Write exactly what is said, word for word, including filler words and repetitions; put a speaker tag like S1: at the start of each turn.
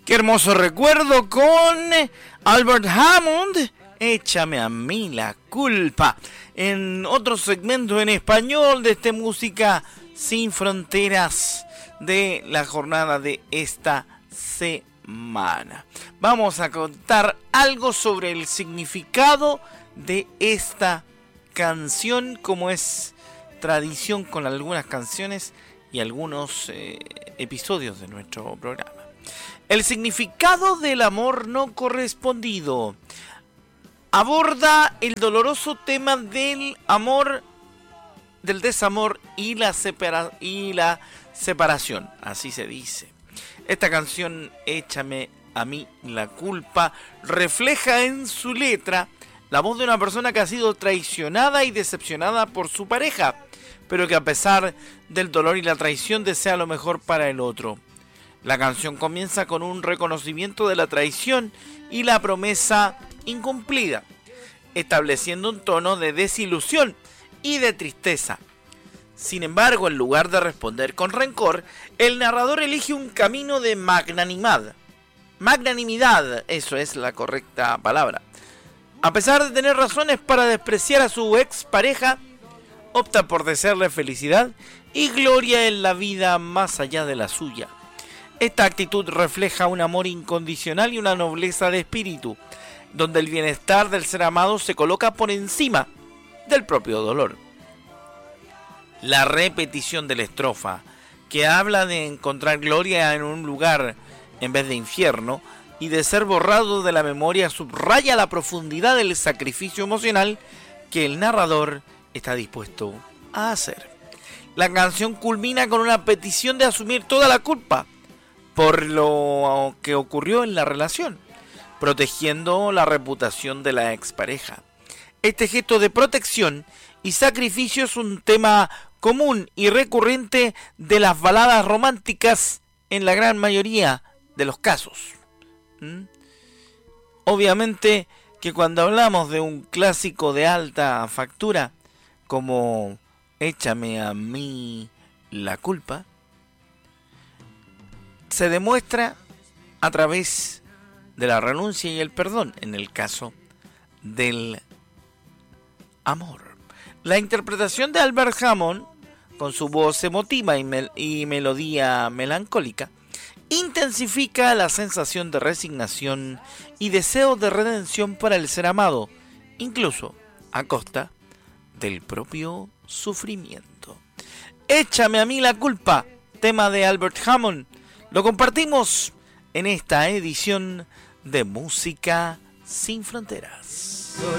S1: Qué hermoso recuerdo con Albert Hammond, Échame a mí la culpa. En otro segmento en español de este Música Sin Fronteras de la jornada de esta semana. Vamos a contar algo sobre el significado de esta canción, como es tradición con algunas canciones y algunos eh, episodios de nuestro programa. El significado del amor no correspondido aborda el doloroso tema del amor, del desamor y la, separa- y la separación, así se dice. Esta canción, Échame a mí la culpa, refleja en su letra la voz de una persona que ha sido traicionada y decepcionada por su pareja, pero que a pesar del dolor y la traición desea lo mejor para el otro. La canción comienza con un reconocimiento de la traición y la promesa incumplida, estableciendo un tono de desilusión y de tristeza. Sin embargo, en lugar de responder con rencor, el narrador elige un camino de magnanimidad. Magnanimidad, eso es la correcta palabra. A pesar de tener razones para despreciar a su expareja, opta por desearle felicidad y gloria en la vida más allá de la suya. Esta actitud refleja un amor incondicional y una nobleza de espíritu, donde el bienestar del ser amado se coloca por encima del propio dolor. La repetición de la estrofa, que habla de encontrar gloria en un lugar en vez de infierno y de ser borrado de la memoria, subraya la profundidad del sacrificio emocional que el narrador está dispuesto a hacer. La canción culmina con una petición de asumir toda la culpa por lo que ocurrió en la relación, protegiendo la reputación de la expareja. Este gesto de protección y sacrificio es un tema común y recurrente de las baladas románticas en la gran mayoría de los casos. ¿Mm? Obviamente que cuando hablamos de un clásico de alta factura como Échame a mí la culpa, se demuestra a través de la renuncia y el perdón en el caso del amor. La interpretación de Albert Hammond, con su voz emotiva y, mel- y melodía melancólica, intensifica la sensación de resignación y deseo de redención para el ser amado, incluso a costa del propio sufrimiento. Échame a mí la culpa, tema de Albert Hammond, lo compartimos en esta edición de Música Sin Fronteras.